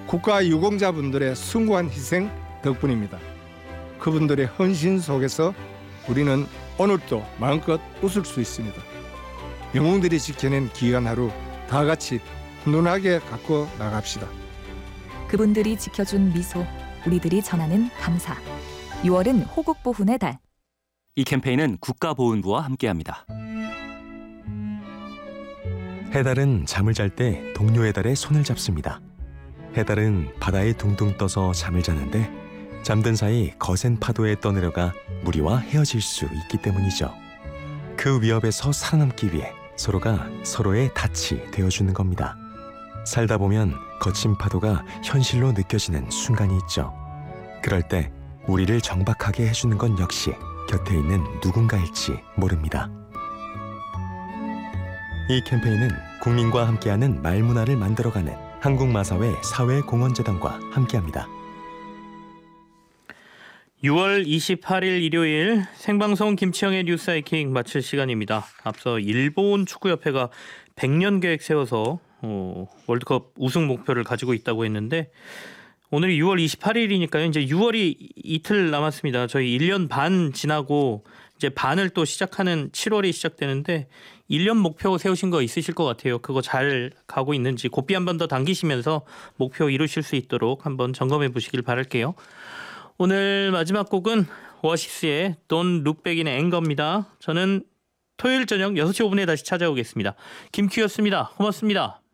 국가 유공자분들의 숭고한 희생 덕분입니다. 그분들의 헌신 속에서 우리는 오늘도 마음껏 웃을 수 있습니다. 영웅들이 지켜낸 귀한 하루 다 같이 훈훈하게 갖고 나갑시다. 그분들이 지켜준 미소, 우리들이 전하는 감사. 6월은 호국보훈의 달. 이 캠페인은 국가보훈부와 함께합니다. 해달은 잠을 잘 때 동료 해달의 손을 잡습니다. 해달은 바다에 둥둥 떠서 잠을 자는데 잠든 사이 거센 파도에 떠내려가 무리와 헤어질 수 있기 때문이죠. 그 위협에서 살아남기 위해 서로가 서로의 닻이 되어주는 겁니다. 살다 보면 거친 파도가 현실로 느껴지는 순간이 있죠. 그럴 때 우리를 정박하게 해주는 건 역시 곁에 있는 누군가일지 모릅니다. 이 캠페인은 국민과 함께하는 말문화를 만들어가는 한국마사회 사회공헌재단과 함께합니다. 6월 28일 일요일 생방송 김치영의 뉴스 하이킹 마칠 시간입니다. 앞서 일본 축구협회가 100년 계획 세워서 월드컵 우승 목표를 가지고 있다고 했는데 오늘이 6월 28일이니까요. 이제 6월이 이틀 남았습니다. 저희 1년 반 지나고 이제 반을 또 시작하는 7월이 시작되는데 1년 목표 세우신 거 있으실 것 같아요. 그거 잘 가고 있는지 고삐 한 번 더 당기시면서 목표 이루실 수 있도록 한번 점검해 보시길 바랄게요. 오늘 마지막 곡은 오아시스의 Don't Look Back in Anger입니다. 저는 토요일 저녁 6시 5분에 다시 찾아오겠습니다. 김큐였습니다. 고맙습니다.